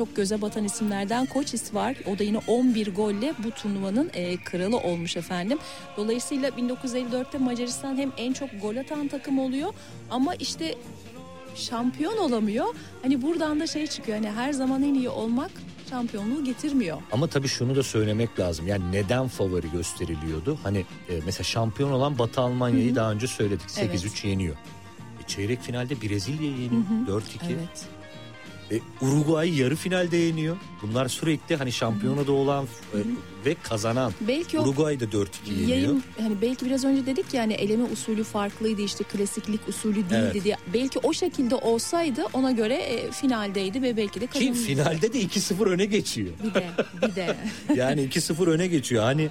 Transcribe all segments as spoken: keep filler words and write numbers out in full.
çok göze batan isimlerden Koçis var. O da yine on bir golle bu turnuvanın e, kralı olmuş efendim. Dolayısıyla bin dokuz yüz elli dörtte Macaristan hem en çok gol atan takım oluyor ama işte şampiyon olamıyor. Hani buradan da şey çıkıyor, hani her zaman en iyi olmak şampiyonluğu getirmiyor. Ama tabii şunu da söylemek lazım. Yani neden favori gösteriliyordu? Hani e, mesela şampiyon olan Batı Almanya'yı Hı-hı. daha önce söyledik. sekiz üç evet. yeniyor. E, çeyrek finalde Brezilya'yı yeniyor. Hı-hı. dört iki. Evet. E, Uruguay yarı finalde yeniyor. Bunlar sürekli hani şampiyonada olan e, ve kazanan. Belki Uruguay da dört iki yeniyor. Yayın, hani belki biraz önce dedik ya hani eleme usulü farklıydı, işte klasiklik usulü değildi evet. diye. Belki o şekilde olsaydı ona göre e, finaldeydi ve belki de kazanırdı. Ki finalde de iki sıfır öne geçiyor. Bir de bir de. Yani iki sıfır öne geçiyor. Hani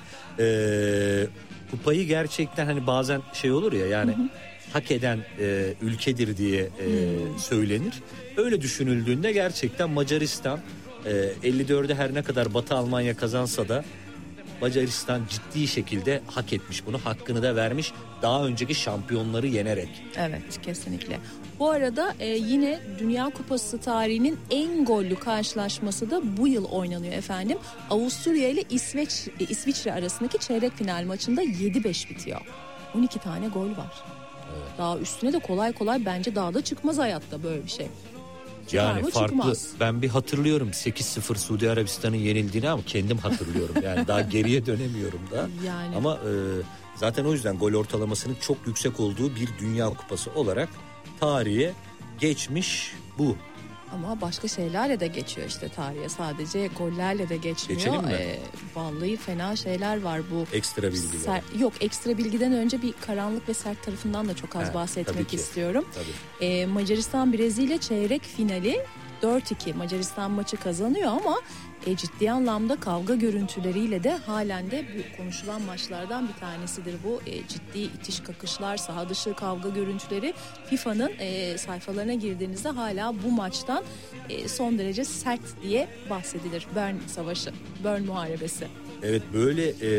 e, kupayı gerçekten hani bazen şey olur ya yani hı hı. hak eden e, ülkedir diye e, hmm. söylenir. Öyle düşünüldüğünde gerçekten Macaristan e, elli dörde her ne kadar Batı Almanya kazansa da Macaristan ciddi şekilde hak etmiş bunu. Hakkını da vermiş daha önceki şampiyonları yenerek. Evet, kesinlikle. Bu arada e, yine Dünya Kupası tarihinin en gollü karşılaşması da bu yıl oynanıyor efendim. Avusturya ile İsveç, e, İsviçre arasındaki çeyrek final maçında yedi beş bitiyor. on iki tane gol var. Evet. Daha üstüne de kolay kolay bence daha da çıkmaz hayatta böyle bir şey. Çıkar yani mı, farklı. Çıkmaz. Ben bir hatırlıyorum sekiz sıfır Suudi Arabistan'ın yenildiğini ama kendim hatırlıyorum. Yani daha geriye dönemiyorum da. Yani. Ama e, zaten o yüzden gol ortalamasının çok yüksek olduğu bir Dünya Kupası olarak tarihe geçmiş bu. Ama başka şeylerle de geçiyor işte tarihe. Sadece gollerle de geçmiyor. Geçelim mi? Ee, vallahi fena şeyler var bu. Ekstra bilgiler. Ser, yok ekstra bilgiden önce bir karanlık ve sert tarafından da çok az ha, bahsetmek istiyorum. Tabii. Ee, Macaristan Brezilya çeyrek finali dört iki Macaristan maçı kazanıyor ama e, ciddi anlamda kavga görüntüleriyle de halen de bu konuşulan maçlardan bir tanesidir bu. E, ciddi itiş kakışlar, saha dışı kavga görüntüleri FIFA'nın e, sayfalarına girdiğinizde hala bu maçtan e, son derece sert diye bahsedilir. Bern Savaşı, Bern Muharebesi. Evet böyle e,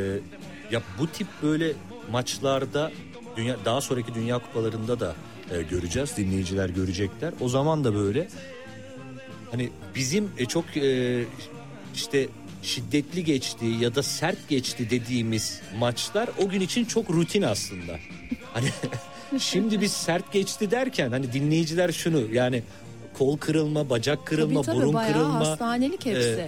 ya bu tip böyle maçlarda dünya, daha sonraki Dünya Kupalarında da e, göreceğiz. Dinleyiciler görecekler. O zaman da böyle hani bizim e, çok e, işte şiddetli geçti ya da sert geçti dediğimiz maçlar o gün için çok rutin aslında. Hani şimdi biz sert geçti derken hani dinleyiciler şunu yani kol kırılma, bacak kırılma, tabii, tabii, burun kırılma. Hastanelik hepsi. E,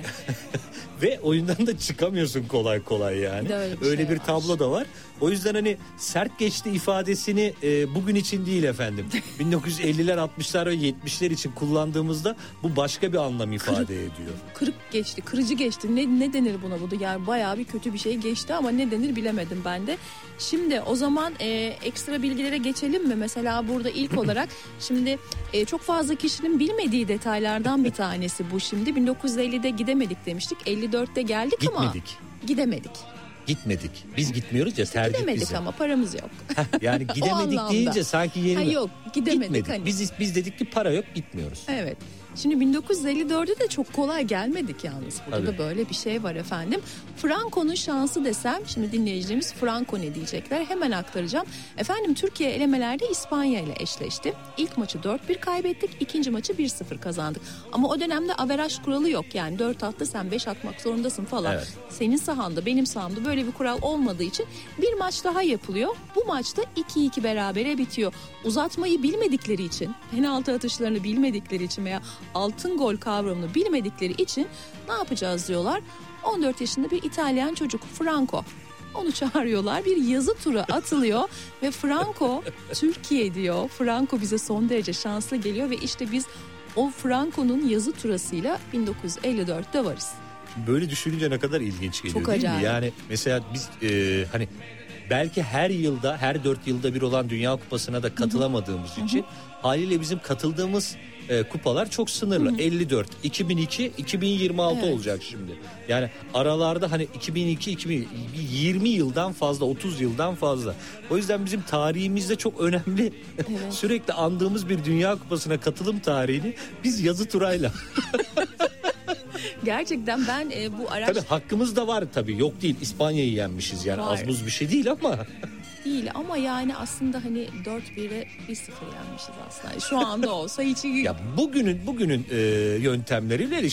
ve oyundan da çıkamıyorsun kolay kolay yani. Bir öyle bir, öyle şey bir tablo var. Da var. O yüzden hani sert geçti ifadesini e, bugün için değil efendim. bin dokuz yüz elliler, altmışlar ve yetmişler için kullandığımızda bu başka bir anlam ifade Kırık, ediyor. Kırık geçti, kırıcı geçti. Ne ne denir buna bu da? Yani bayağı bir kötü bir şey geçti ama ne denir bilemedim ben de. Şimdi o zaman e, ekstra bilgilere geçelim mi? Mesela burada ilk olarak şimdi e, çok fazla kişinin bilmediği detaylardan bir tanesi bu şimdi. bin dokuz yüz ellide gidemedik demiştik. elli dörtte geldik Gitmedik. ama gidemedik. Gitmedik. Biz gitmiyoruz ya, tercih gidemedik bize. Ama paramız yok. Yani gidemedik deyince sanki yeni. Ha, yok gidemedik. Gitmedik. Hani. Biz biz dedik ki para yok, gitmiyoruz. Evet. Şimdi bin dokuz yüz elli dörtte de çok kolay gelmedik yalnız. Burada Tabii. da böyle bir şey var efendim. Franco'nun şansı desem şimdi dinleyicilerimiz Franco ne diyecekler? Hemen aktaracağım. Efendim Türkiye elemelerde İspanya ile eşleşti. İlk maçı dört bir kaybettik. İkinci maçı bir sıfır kazandık. Ama o dönemde averaj kuralı yok. Yani dört attı sen beş atmak zorundasın falan. Evet. Senin sahanda benim sahamda böyle bir kural olmadığı için bir maç daha yapılıyor. Bu maçta iki iki berabere bitiyor. Uzatmayı bilmedikleri için, penaltı atışlarını bilmedikleri için veya altın gol kavramını bilmedikleri için ne yapacağız diyorlar. on dört yaşında bir İtalyan çocuk Franco. Onu çağırıyorlar. Bir yazı tura atılıyor ve Franco Türkiye diyor. Franco bize son derece şanslı geliyor ve işte biz o Franco'nun yazı turasıyla bin dokuz yüz elli dörtte varız. Böyle düşününce ne kadar ilginç geliyor. Çok değil acayip. mi? Yani mesela biz e, hani belki her yılda, her dört yılda bir olan Dünya Kupası'na da katılamadığımız Hı-hı. için haliyle bizim katıldığımız e, kupalar çok sınırlı. Hı-hı. elli dört, iki bin iki, iki bin yirmi altı evet. olacak şimdi. Yani aralarda hani iki bin iki, iki bin yirmi yıldan fazla, otuz yıldan fazla. O yüzden bizim tarihimizde çok önemli, evet. sürekli andığımız bir Dünya Kupası'na katılım tarihini biz yazı turayla... Gerçekten ben e, bu araç... Tabii hakkımız da var tabii. Yok değil. İspanya'yı yenmişiz yani. Var. Az buz bir şey değil ama. Değil ama yani aslında hani dört bire bir sıfır yenmişiz aslında. Şu anda olsa hiç... Ya bugünün bugünün e, yöntemleriyle